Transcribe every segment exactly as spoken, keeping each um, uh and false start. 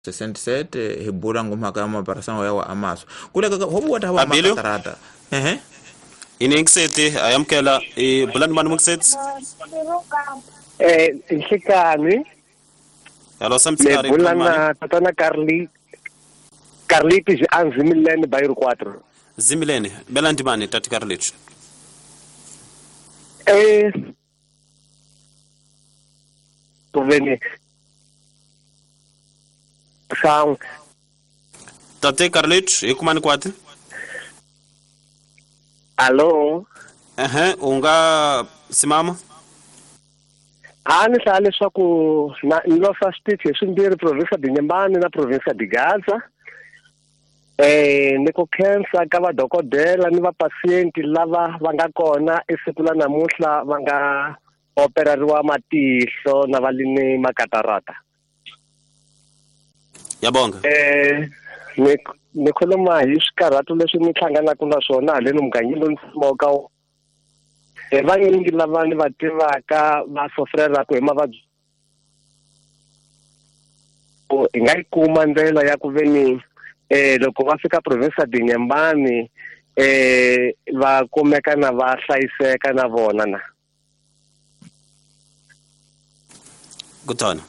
sessenta e sete hibula ngumhaka ya maparação yawa amaso kule kaka hobu wata hawa makatarata ehe iningiseti ayamkela e bulani manu mukset eh nhlekani alo samtsikari bulana tatana Carli Carlitos Anzimilene Bairro quatro Zimilene belandi mani tati Carlitos eh Toveni São Tate Carlitos e kumani kwati Alô ehe unga simama a ni hlaya leswaku na lofa switichi swimbirhi province de Nyembane na province de Gaza eh ni ku khensa ka vadokodela ni vapacienti lava va nga kona esiku la namuntlha va nga operariwa matihlo na valini makatarata yabonga eh ni ni khuluma hi swikarhato leswi ni hlanganaka na swona haleni mugangeni ni tshamaka e vanyingi lava ni va tivaka va sofreraka hi mavabyi hi nga yi kuma ndlela ya ku veni eh loko va fika province de Nyembane eh va kumeka na va hlayiseka na vona na kutana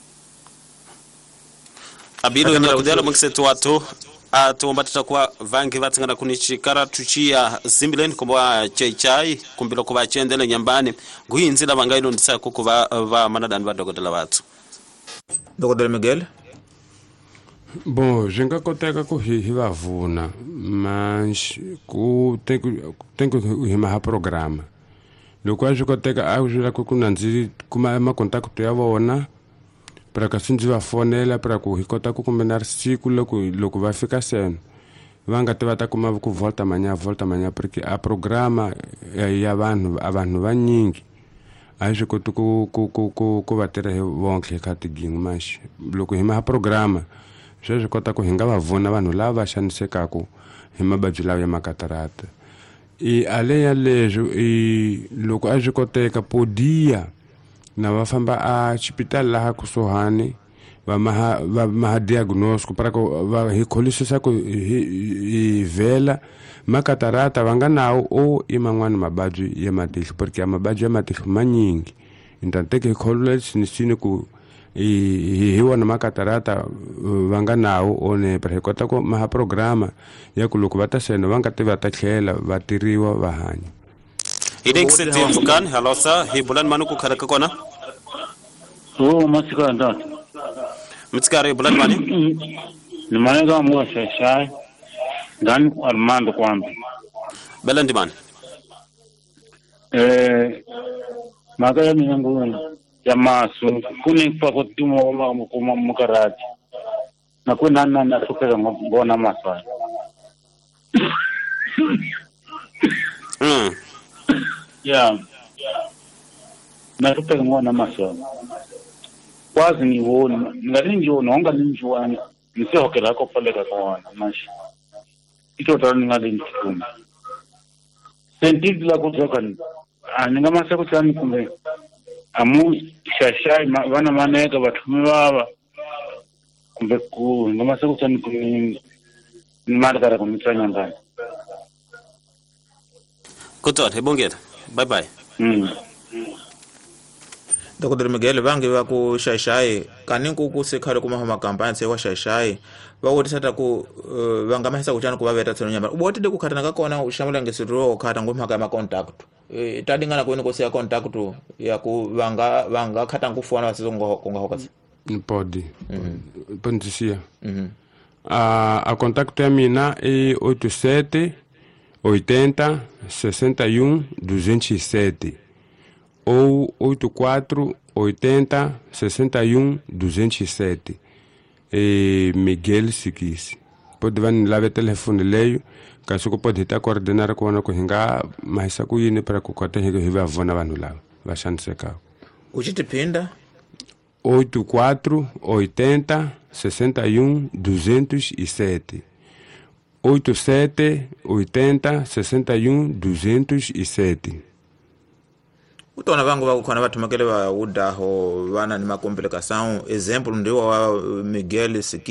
abilo ina kudela muksetu watu atuomba tutakuwa vangi vatsingana kunichikara tuchia Zimilene kumba chai chai kumbilo kuba chendele Nyembane nguinzila vangailo ndisa kukuva va manadani va dokodela watu Dokodela Miguel Bom, jenga koteka ku hi va vuna mas ku tem tem ku hi ma programa loko a koteka a jula ku kunanzi kuma ma contact ya vona para ka sinzi va fonela para ku hi kota ku kumena siku loko loko va fika sen va nga te va ta kuma ku volta manya volta manya porque a programa ya vanhu vanhu vanyingi a swi kota ku ku ku ku va tirha hi vonke ka tigingi mas loko hi ma programa swi kota ku hi nga va vona vanhu lava va xanisekaka hi mababyi lawa ya makatarata i ale ya lejo i loko a swi koteka podia na va famba a hospital laha kusuhani va maha va maha diagnostic para ku va hi kholisisa ku hi vela makatarata va nga nawo o i man'wana mababyi ya matihlo porque ya mababyi ya matihlo manyingi intanteke hi kholisa nisini ku i hi wona makatarata va nga nawo one para hi kota ku maha programa ya ku loko va ta sena va nga ti va ta tlhela va tiriwa va hanya iningiseti mfukani halosa hi bulani manu ku khalaka kona oh masikanda mtsikari bulani mani ni mane ga mu shashai dan Armando kwambi belandi mani eh magaya minangu ya maso kuni pa ko tumo ma ko mukarati na kuna na na sokera ngona maso mm ya na sokera ngona maso kwazi ni wona ngalinji wona nga linji wani nisihokela ko paleka kona mashi ito tani ngalinji kuma sentido la kutokan aninga masako tsani kumbe amu shashai vana maneka vathumi vava kumbe ku ngoma sekutani ku ni marikara ku mitsanya ngani kutona hebongela bye bye mm Dokodela Miguel vangi va ku shashai kani ku ku sekhale kuma homa kampani se wa shashai va wotisata ku va nga mahisa kuchana ku va veta tseno nyamba ubotide ku khatana ka kona ushamula ngesiro khata ngomhaka ma contact eh tadingana ku ni ku se contact ya ku vanga vanga khata ngufona vasizongo kunga hokatsa pode pondisia a a contact ya mina e oito sete oitenta sessenta e um duzentos e sete ou oito quatro oitenta sessenta e um duzentos e sete e Miguel Sikisi pode van lá ver telefone leio caso que pode estar coordenar com a hinga mas sa ku yini para ku kota hi va vona vanhu lava va xaniseka uchitipinda oito quatro oitenta sessenta e um duzentos e sete oito sete oitenta sessenta e um duzentos e sete utona vangu vakukhona vathumakele va udaho vana ni makomplikação exemplo ndiwo wa Miguel Siki